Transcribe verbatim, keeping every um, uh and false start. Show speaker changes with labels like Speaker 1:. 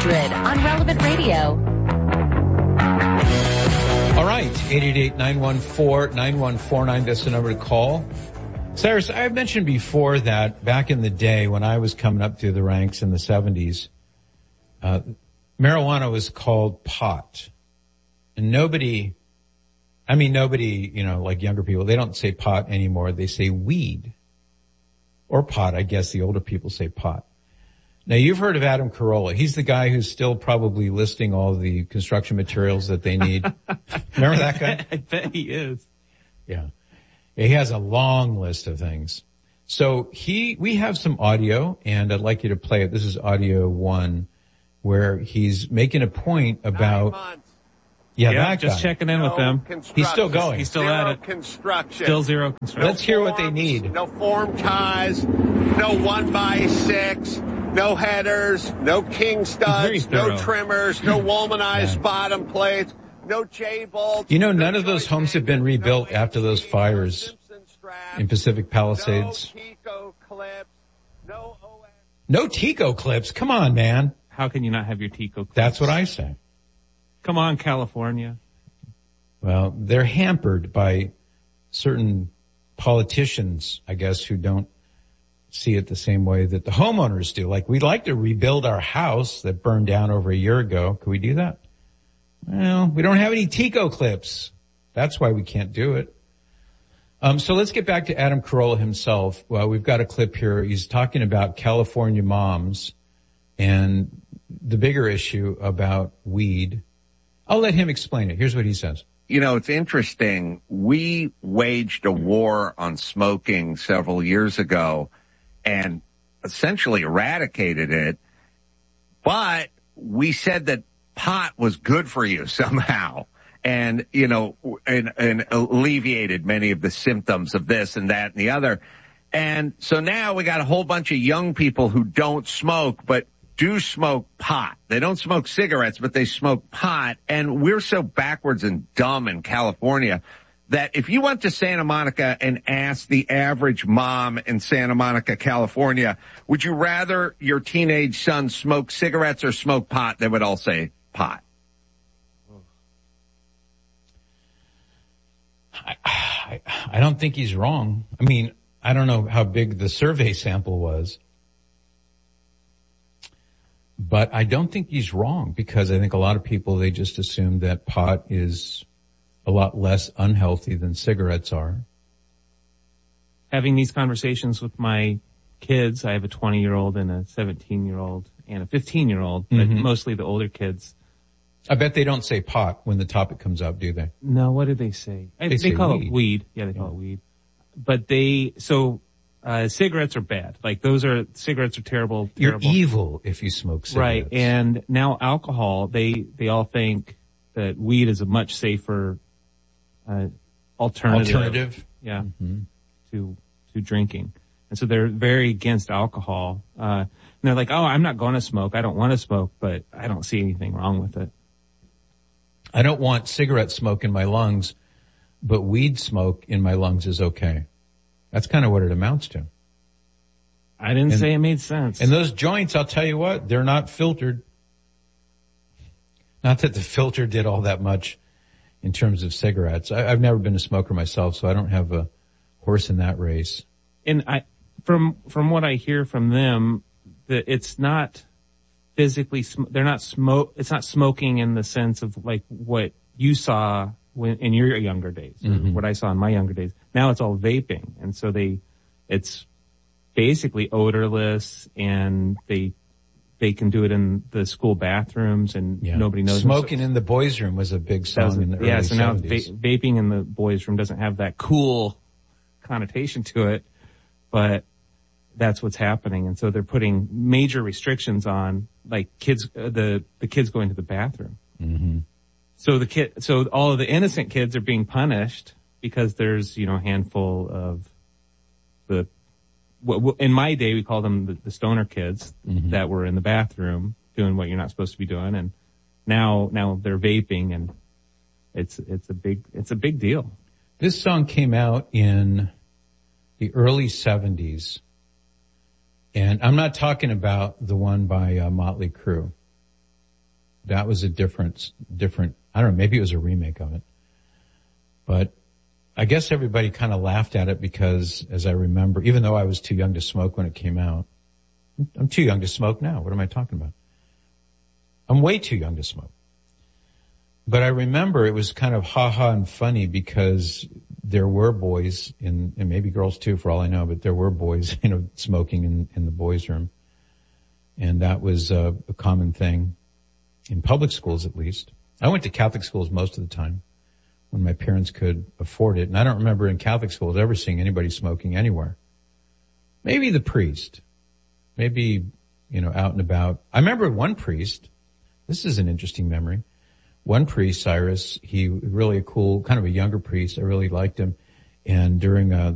Speaker 1: hundred on Relevant Radio.
Speaker 2: All right, eight eight eight, nine one four, nine one four nine, that's the number to call. Cyrus, I've mentioned before that back in the day when I was coming up through the ranks in the seventies, uh, marijuana was called pot. And nobody, I mean nobody, you know, like younger people, they don't say pot anymore, they say weed. Or pot, I guess the older people say pot. Now you've heard of Adam Carolla. He's the guy who's still probably listing all the construction materials that they need. Remember that guy?
Speaker 3: I bet he is.
Speaker 2: Yeah. He has a long list of things. So he, we have some audio and I'd like you to play it. This is audio one where he's making a point about, yeah,
Speaker 3: yeah,
Speaker 2: that
Speaker 3: just
Speaker 2: guy.
Speaker 3: checking in with them.
Speaker 2: He's still going.
Speaker 3: He's still
Speaker 4: zero
Speaker 3: at it.
Speaker 4: Construction.
Speaker 3: Still zero construction.
Speaker 2: Let's hear what they need.
Speaker 4: No form ties, no one by six, no headers, no king studs, no trimmers, no womanized
Speaker 2: Yeah.
Speaker 4: bottom plates, no J bolts.
Speaker 2: You know, none of those homes have been rebuilt after those fires in Pacific Palisades.
Speaker 4: No Tico clips, no O S.
Speaker 2: No Tico clips. Come on, man.
Speaker 3: How can you not have your Tico clips?
Speaker 2: That's what I say.
Speaker 3: Come on, California.
Speaker 2: Well, they're hampered by certain politicians, I guess, who don't see it the same way that the homeowners do. Like, we'd like to rebuild our house that burned down over a year ago. Could we do that? Well, we don't have any Tico clips. That's why we can't do it. Um, so let's get back to Adam Carolla himself. Well, we've got a clip here. He's talking about California moms and the bigger issue about weed. I'll let him explain it. Here's what he says.
Speaker 5: You know, it's interesting. We waged a war on smoking several years ago and essentially eradicated it. But we said that pot was good for you somehow and, you know, and, and alleviated many of the symptoms of this and that and the other. And so now we got a whole bunch of young people who don't smoke, but do smoke pot. They don't smoke cigarettes, but they smoke pot. And we're so backwards and dumb in California that if you went to Santa Monica and asked the average mom in Santa Monica, California, would you rather your teenage son smoke cigarettes or smoke pot? They would all say pot.
Speaker 2: I, I, I don't think he's wrong. I mean, I don't know how big the survey sample was, but I don't think he's wrong because I think a lot of people, they just assume that pot is a lot less unhealthy than cigarettes are.
Speaker 3: Having these conversations with my kids, I have a twenty-year-old and a seventeen-year-old and a fifteen-year-old, but
Speaker 2: Mm-hmm.
Speaker 3: mostly the older kids.
Speaker 2: I bet they don't say pot when the topic comes up, do they?
Speaker 3: No, what do they say?
Speaker 2: They
Speaker 3: they
Speaker 2: say
Speaker 3: call
Speaker 2: weed.
Speaker 3: it weed. Yeah, they call it weed. But they, so, uh, cigarettes are bad. Like those are, cigarettes are terrible,
Speaker 2: You're
Speaker 3: terrible.
Speaker 2: evil if you smoke cigarettes.
Speaker 3: Right. And now alcohol, they, they all think that weed is a much safer, uh, alternative.
Speaker 2: Alternative.
Speaker 3: Yeah.
Speaker 2: Mm-hmm.
Speaker 3: To, to drinking. And so they're very against alcohol. Uh, and they're like, oh, I'm not going to smoke. I don't want to smoke, but I don't see anything wrong with it.
Speaker 2: I don't want cigarette smoke in my lungs, but weed smoke in my lungs is okay. That's kind of what it amounts to.
Speaker 3: I didn't
Speaker 2: And-
Speaker 3: say it made sense.
Speaker 2: And those joints, I'll tell you what, they're not filtered. Not that the filter did all that much in terms of cigarettes. I, I've never been a smoker myself, so I don't have a horse in that race.
Speaker 3: And I, from, from what I hear from them, that it's not physically, sm- they're not smoke, it's not smoking in the sense of like what you saw when, in your younger days, or
Speaker 2: Mm-hmm.
Speaker 3: what I saw in my younger days. Now it's all vaping. And so they, it's basically odorless and they, they can do it in the school bathrooms and
Speaker 2: Yeah.
Speaker 3: nobody knows.
Speaker 2: Smoking in the boys' room was a big song in the early
Speaker 3: yeah, so now
Speaker 2: seventies.
Speaker 3: va- vaping in the boys' room doesn't have that cool connotation to it, but that's what's happening. And so they're putting major restrictions on, like kids, uh, the, the kids going to the bathroom.
Speaker 2: Mm-hmm.
Speaker 3: So the kid, so all of the innocent kids are being punished because there's, you know, a handful of the, what, what, in my day we call them the, the stoner kids
Speaker 2: Mm-hmm.
Speaker 3: that were in the bathroom doing what you're not supposed to be doing. And now, now they're vaping and it's, it's a big, it's a big deal.
Speaker 2: This song came out in the early seventies. And I'm not talking about the one by uh, Motley Crue. that was a different, different, I don't know, maybe it was a remake of it. But I guess everybody kind of laughed at it because, as I remember, even though I was too young to smoke when it came out, I'm too young to smoke now. What am I talking about? I'm way too young to smoke. But I remember it was kind of ha-ha and funny because there were boys in, and maybe girls too for all I know, but there were boys, you know, smoking in, in the boys' room. And that was a, a common thing in public schools, at least. I went to Catholic schools most of the time when my parents could afford it. And I don't remember in Catholic schools ever seeing anybody smoking anywhere. Maybe the priest. Maybe, you know, out and about. I remember one priest. This is an interesting memory. One priest, Cyrus, he really a cool, kind of a younger priest. I really liked him. And during uh